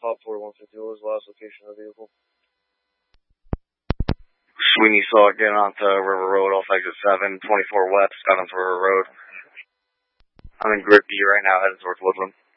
Top 4150 was the last location of the vehicle. Sweeney saw it getting onto River Road off exit 7, 24 west, got onto River Road. I'm in Grid B right now, heading towards Woodland.